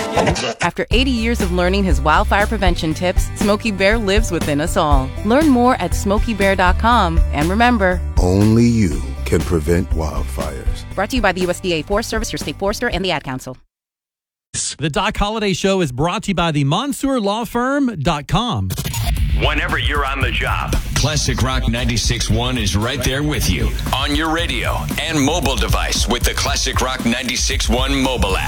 After 80 years of learning his wildfire prevention tips, Smokey Bear lives within us all. Learn more at SmokeyBear.com. And remember, only you can prevent wildfires. Brought to you by the USDA Forest Service, your state forester, and the Ad Council. The Doc Holliday Show is brought to you by the MonsourLawFirm.com. Whenever you're on the job, Classic Rock 96.1 is right there with you on your radio and mobile device with the Classic Rock 96.1 mobile app.